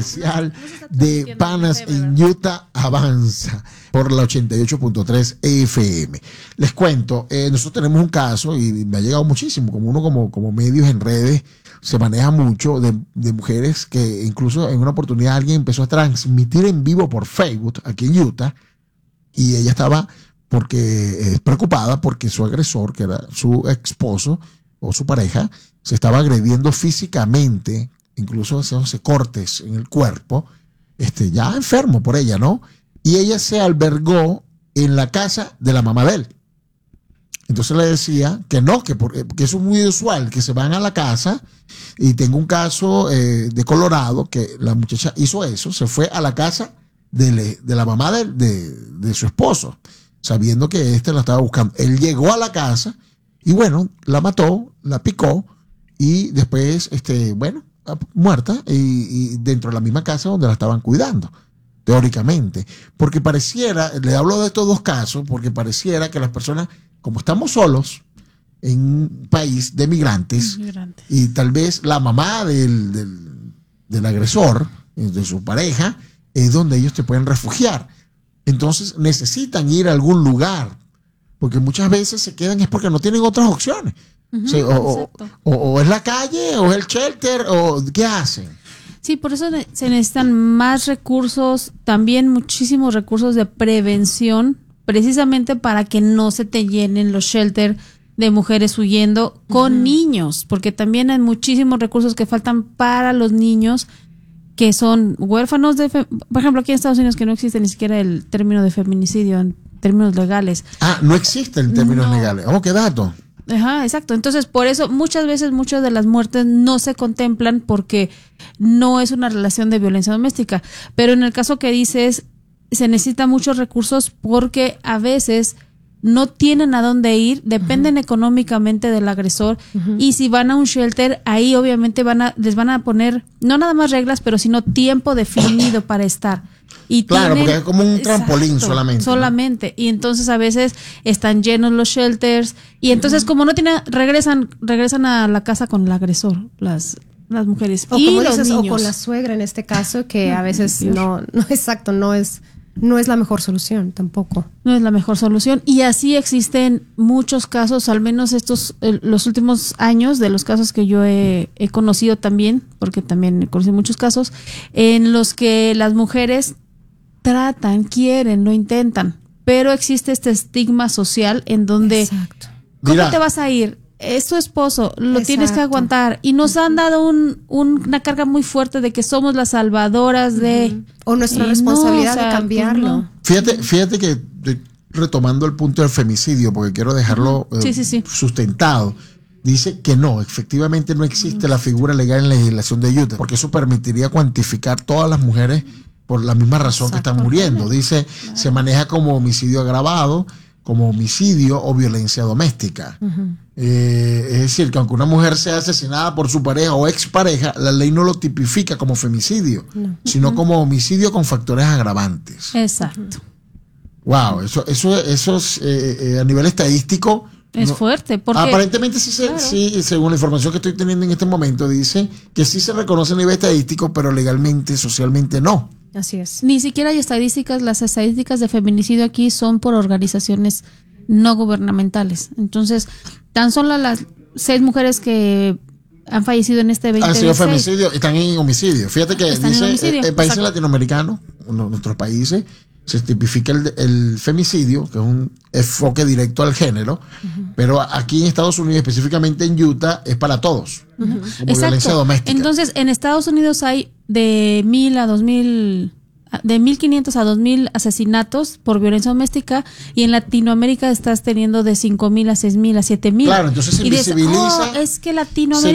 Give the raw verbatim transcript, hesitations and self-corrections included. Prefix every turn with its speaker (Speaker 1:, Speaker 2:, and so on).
Speaker 1: especial de Panas en Utah avanza por la ochenta y ocho punto tres F M. Les cuento, eh, nosotros tenemos un caso y me ha llegado muchísimo, como uno como, como medios en redes, se maneja mucho de, de mujeres que incluso en una oportunidad alguien empezó a transmitir en vivo por Facebook aquí en Utah y ella estaba porque eh, preocupada porque su agresor, que era su esposo o su pareja, se estaba agrediendo físicamente, incluso haciéndose cortes en el cuerpo, este, ya enfermo por ella, ¿no? Y ella se albergó en la casa de la mamá de él. Entonces le decía que no, que, por, que eso es muy usual, que se van a la casa. Y tengo un caso eh, de Colorado que la muchacha hizo eso, se fue a la casa de, le, de la mamá de, de, de su esposo, sabiendo que éste la estaba buscando. Él llegó a la casa y bueno, la mató, la picó y después, este, bueno, muerta y, y dentro de la misma casa donde la estaban cuidando, teóricamente. Porque pareciera, le hablo de estos dos casos, porque pareciera que las personas, como estamos solos en un país de migrantes, migrantes. y tal vez la mamá del, del, del agresor, de su pareja, es donde ellos te pueden refugiar. Entonces necesitan ir a algún lugar, porque muchas veces se quedan es porque no tienen otras opciones. Uh-huh, o, sea, o, o, o es la calle, o es el shelter, o ¿qué hacen?
Speaker 2: Sí, por eso se necesitan más recursos, también muchísimos recursos de prevención, precisamente para que no se te llenen los shelters de mujeres huyendo con uh-huh. niños, porque también hay muchísimos recursos que faltan para los niños que son huérfanos de, fe- por ejemplo, aquí en Estados Unidos que no existe ni siquiera el término de feminicidio en términos legales.
Speaker 1: Ah, no existe el término
Speaker 2: no.
Speaker 1: legales. Oh, qué dato.
Speaker 2: Ajá, exacto. Entonces, por eso muchas veces muchas de las muertes no se contemplan porque no es una relación de violencia doméstica. Pero en el caso que dices, se necesitan muchos recursos porque a veces no tienen a dónde ir, dependen uh-huh. económicamente del agresor uh-huh. y si van a un shelter, ahí obviamente van a les van a poner no nada más reglas, pero sino tiempo definido para estar. Y
Speaker 1: claro,
Speaker 2: tienen,
Speaker 1: porque es como un trampolín exacto, solamente.
Speaker 2: Solamente. ¿No? Y entonces a veces están llenos los shelters y entonces uh-huh. como no tienen, regresan regresan a la casa con el agresor, las las mujeres
Speaker 3: o
Speaker 2: y
Speaker 3: como
Speaker 2: los
Speaker 3: dices,
Speaker 2: niños.
Speaker 3: O con la suegra en este caso, que a veces no, no exacto, no es no es la mejor solución tampoco.
Speaker 2: No es la mejor solución y así existen muchos casos, al menos estos eh, los últimos años de los casos que yo he, he conocido también, porque también he conocido muchos casos en los que las mujeres tratan, quieren, lo intentan, pero existe este estigma social en donde exacto. ¿Cómo Mira. te vas a ir? Es tu esposo, lo exacto. tienes que aguantar. Y nos han dado un, un, una carga muy fuerte de que somos las salvadoras de...
Speaker 3: Uh-huh. O nuestra responsabilidad no, o sea, de cambiarlo. Pues no.
Speaker 1: Fíjate, fíjate que estoy retomando el punto del femicidio, porque quiero dejarlo uh-huh. sí, eh, sí, sí. sustentado. Dice que no, efectivamente no existe uh-huh. la figura legal en la legislación de Utah, porque eso permitiría cuantificar todas las mujeres por la misma razón exacto. que están muriendo. Dice, claro. se maneja como homicidio agravado, como homicidio o violencia doméstica. Uh-huh. Eh, es decir, que aunque una mujer sea asesinada por su pareja o expareja, la ley no lo tipifica como femicidio, no. sino uh-huh. como homicidio con factores agravantes.
Speaker 2: Exacto.
Speaker 1: Wow, eso, eso, eso es, eh, eh, a nivel estadístico
Speaker 2: es no, fuerte. Porque,
Speaker 1: aparentemente sí, se, claro. sí, según la información que estoy teniendo en este momento, dice que sí se reconoce a nivel estadístico, pero legalmente, socialmente no.
Speaker 3: Así es.
Speaker 2: Ni siquiera hay estadísticas, las estadísticas de feminicidio aquí son por organizaciones no gubernamentales. Entonces, tan solo las seis mujeres que han fallecido en este veinte veintiséis.
Speaker 1: Han sido femicidio, están en homicidio. Fíjate que
Speaker 2: están
Speaker 1: dice,
Speaker 2: en, homicidio,
Speaker 1: en países exacto. latinoamericanos, en nuestros países, se tipifica el, el femicidio, que es un enfoque directo al género, uh-huh. pero aquí en Estados Unidos, específicamente en Utah, es para todos, uh-huh. como
Speaker 2: exacto.
Speaker 1: violencia doméstica.
Speaker 2: Entonces, en Estados Unidos hay de mil a dos mil, de mil quinientos a dos mil asesinatos por violencia doméstica, y en Latinoamérica estás teniendo de cinco mil a seis mil a siete mil.
Speaker 1: Claro, entonces se
Speaker 2: y
Speaker 1: visibiliza.
Speaker 2: Dices, oh, es que Latinoamérica